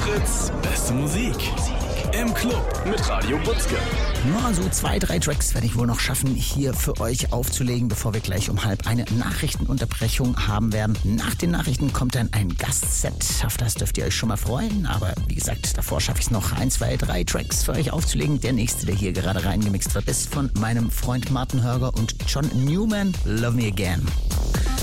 Fritz, beste Musik. Im Club mit Radio Butzke. Nur so 2, 3 Tracks werde ich wohl noch schaffen, hier für euch aufzulegen, bevor wir gleich um 12:30 eine Nachrichtenunterbrechung haben werden. Nach den Nachrichten kommt dann ein Gastset. Auf das dürft ihr euch schon mal freuen. Aber wie gesagt, davor schaffe ich es noch 1, 2, 3 Tracks für euch aufzulegen. Der nächste, der hier gerade reingemixt wird, ist von meinem Freund Martin Hörger und John Newman. Love Me Again.